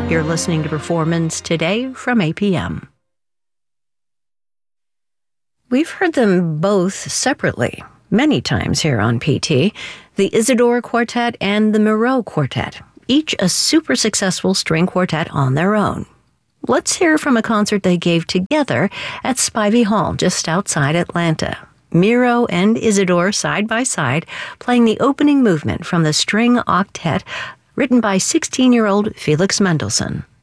You're listening to Performance Today from APM. We've heard them both separately many times here on PT, the Isidore Quartet and the Moreau Quartet, each a super successful string quartet on their own. Let's hear from a concert they gave together at Spivey Hall just outside Atlanta. Miro and Isidore side by side playing the opening movement from the string octet written by 16-year-old Felix Mendelssohn.